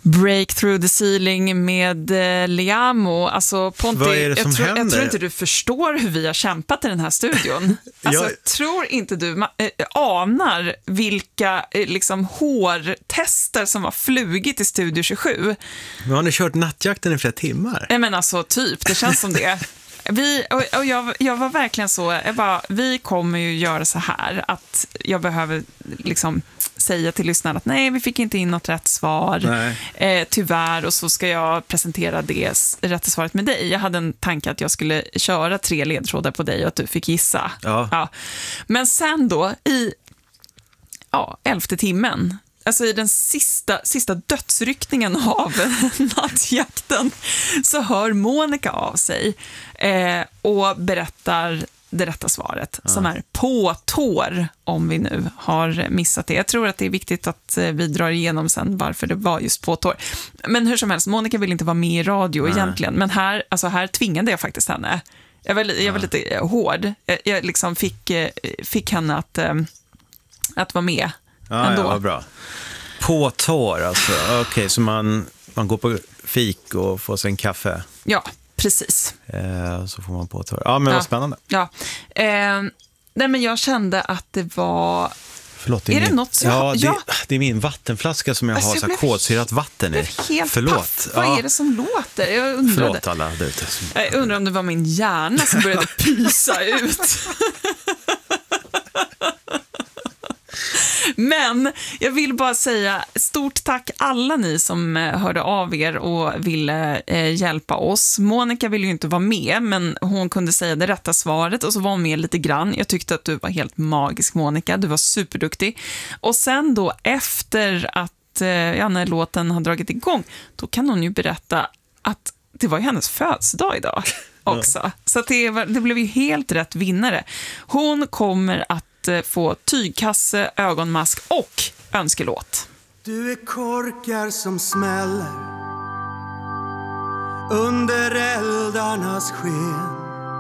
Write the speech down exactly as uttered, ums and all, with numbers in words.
Break through the ceiling med eh, Liamo. Alltså, Ponti, Vad är det som jag, tror, händer? jag tror inte du förstår hur vi har kämpat i den här studion. Alltså, Jag- jag tror inte du ma- äh, anar vilka eh, liksom, hårtester som har flugit i Studio tjugosju. Men har ni kört nattjakten i flera timmar? Nej, men alltså, typ, det känns som det. Vi, och, och jag, jag var verkligen så, jag bara, vi kommer ju göra så här att jag behöver liksom säga till lyssnarna att nej, vi fick inte in något rätt svar, eh, tyvärr, och så ska jag presentera det s- rätta svaret med dig. Jag hade en tanke att jag skulle köra tre ledtrådar på dig och att du fick gissa. Ja. Ja. Men sen då, i ja, elfte timmen, alltså i den sista, sista dödsryckningen av nattjakten, så hör Monica av sig eh, och berättar det rätta svaret, ja. Som är på tår, om vi nu har missat det. Jag tror att det är viktigt att eh, vi drar igenom sen varför det var just på tår. Men hur som helst, Monica vill inte vara med i radio Nej. egentligen, men här, alltså här tvingade jag faktiskt henne. Jag var, jag var ja. lite hård. Jag, jag liksom fick, fick henne att, eh, att vara med. Ja, ändå. Ja, vad bra. På tår, alltså. Okej, okay, så man, man går på fik och får sig en kaffe. Ja, precis. Eh, så får man på tår. Ja, men ja. Vad spännande. Ja. Eh, nej, men jag kände att det var... Förlåt, det är, är min... det något så... ja, ja. det, det är min vattenflaska som jag alltså, har så jag blev... kodsyrat vatten i. Helt Förlåt. Paff. Vad ja. är det som låter? Jag undrade. Förlåt alla där ute. Jag undrar om det var min hjärna som började pysa ut. Men jag vill bara säga stort tack alla ni som hörde av er och ville eh, hjälpa oss. Monica ville ju inte vara med, men hon kunde säga det rätta svaret och så var hon med lite grann. Jag tyckte att du var helt magisk, Monica. Du var superduktig. Och sen då efter att eh, ja, när låten har dragit igång, då kan hon ju berätta att det var ju hennes födelsedag idag också. Ja. Så att det, var, det blev ju helt rätt vinnare. Hon kommer att få tygkasse, ögonmask och önskelåt. Du är korkar som smäller under eldarnas sken.